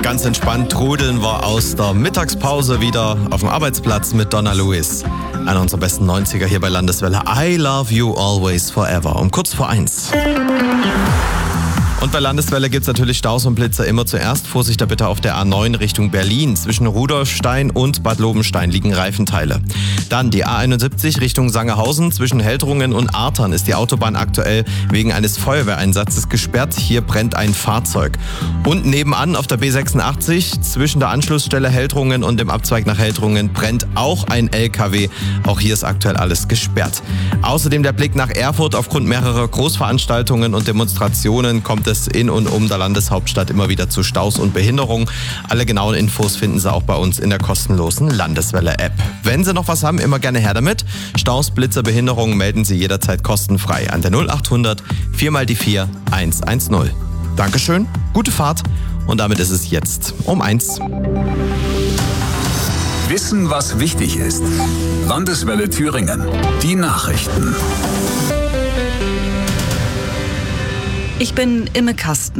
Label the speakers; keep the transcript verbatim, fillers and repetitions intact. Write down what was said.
Speaker 1: Ganz entspannt trudeln wir aus der Mittagspause wieder auf dem Arbeitsplatz mit Donna Lewis. Einer unserer besten neunziger hier bei Landeswelle. I love you always forever. Um kurz vor eins. Und bei Landeswelle gibt es natürlich Staus und Blitzer immer zuerst. Vorsicht da bitte auf der A neun Richtung Berlin. Zwischen Rudolfstein und Bad Lobenstein liegen Reifenteile. Dann die A einundsiebzig Richtung Sangerhausen. Zwischen Heldrungen und Artern ist die Autobahn aktuell wegen eines Feuerwehreinsatzes gesperrt. Hier brennt ein Fahrzeug. Und nebenan auf der B sechsundachtzig zwischen der Anschlussstelle Heldrungen und dem Abzweig nach Heldrungen brennt auch ein L K W. Auch hier ist aktuell alles gesperrt. Außerdem der Blick nach Erfurt. Aufgrund mehrerer Großveranstaltungen und Demonstrationen kommt es in und um der Landeshauptstadt immer wieder zu Staus und Behinderungen. Alle genauen Infos finden Sie auch bei uns in der kostenlosen Landeswelle-App. Wenn Sie noch was haben, immer gerne her damit. Staus, Blitzer, Behinderungen melden Sie jederzeit kostenfrei an der null achthundert vier mal die vier eins eins null. Dankeschön, gute Fahrt und damit ist es jetzt um eins.
Speaker 2: Wissen, was wichtig ist. Landeswelle Thüringen. Die Nachrichten.
Speaker 3: Ich bin Imme Kasten.